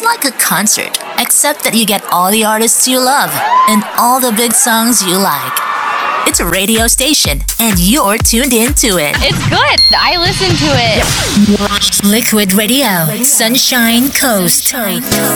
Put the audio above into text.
like a concert, except that you get all the artists you love and all the big songs you like. It's a radio station, and you're tuned into it. It's good. I listen to it. Liquid Radio, Sunshine Coast.